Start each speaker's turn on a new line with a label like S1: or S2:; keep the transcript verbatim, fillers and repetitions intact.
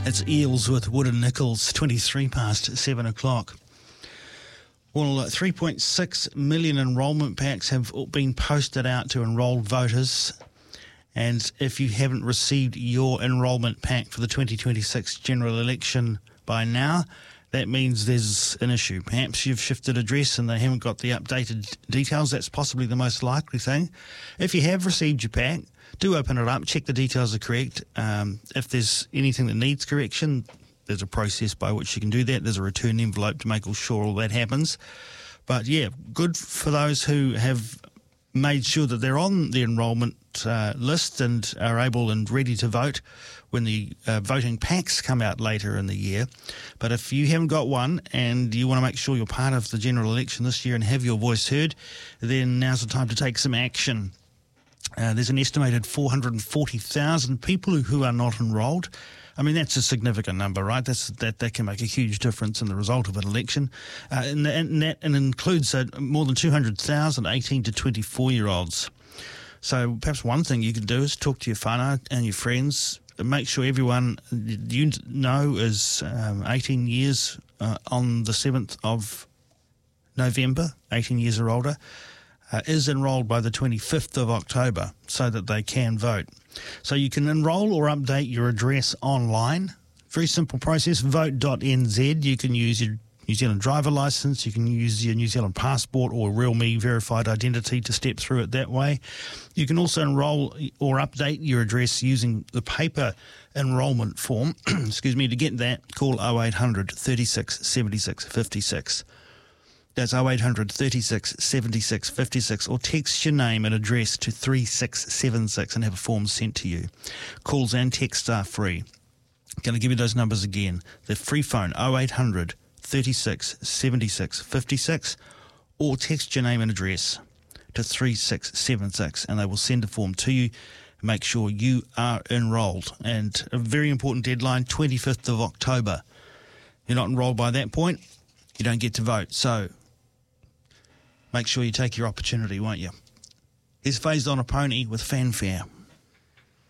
S1: It's Eels with Wood and Nichols, twenty-three past seven o'clock. Well, three point six million enrolment packs have been posted out to enrolled voters. And if you haven't received your enrolment pack for the twenty twenty-six general election by now, that means there's an issue. Perhaps you've shifted address and they haven't got the updated details. That's possibly the most likely thing. If you have received your pack, do open it up, check the details are correct. Um, if there's anything that needs correction, there's a process by which you can do that. There's a return envelope to make sure all that happens. But yeah, good for those who have made sure that they're on the enrolment uh, list and are able and ready to vote when the uh, voting packs come out later in the year. But if you haven't got one and you want to make sure you're part of the general election this year and have your voice heard, then now's the time to take some action. Uh, there's an estimated four hundred forty thousand people who, who are not enrolled. I mean, that's a significant number, right? That's, that that can make a huge difference in the result of an election. Uh, and, and that and includes uh, more than two hundred thousand eighteen to twenty-four-year-olds. So perhaps one thing you can do is talk to your whānau and your friends, make sure everyone you know is um, eighteen years uh, on the seventh of November, eighteen years or older, uh, is enrolled by the twenty-fifth of October so that they can vote. So you can enrol or update your address online. Very simple process, vote dot n z. You can use your New Zealand driver licence, you can use your New Zealand passport or Real Me verified identity to step through it that way. You can also enrol or update your address using the paper enrolment form. Excuse me, to get that, call oh eight hundred, thirty-six, seventy-six, fifty-six. That's oh eight hundred, thirty-six, seventy-six, fifty-six, or text your name and address to three six seven six and have a form sent to you. Calls and texts are free. I'm going to give you those numbers again. The free phone, oh eight hundred, thirty-six, seventy-six, fifty-six, or text your name and address to three six seven six and they will send a form to you. Make sure you are enrolled. And a very important deadline, twenty-fifth of October. You're not enrolled by that point, you don't get to vote. So make sure you take your opportunity, won't you? Here's Phased on a Pony with Fanfare.